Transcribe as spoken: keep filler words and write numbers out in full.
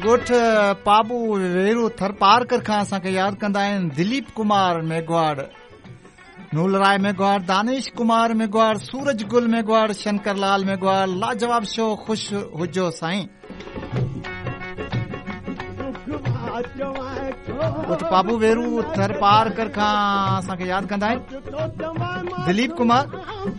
ॻोठ पाबू वेरू थरपारकर खां असांखे यादि कंदा आहिनि दिलीप कुमार मेघवाड़, नूलराय मेघवाड़, दानिश कुमार मेघवाड़, सूरज गुल मेघवाड़, शंकर लाल मेघवाड़। लाजवाब शो, ख़ुश हुजो साईं। ॻोठ पाबू वेरू थरपारकर खां असांखे यादि कंदा आहिनि दिलीप कुमार,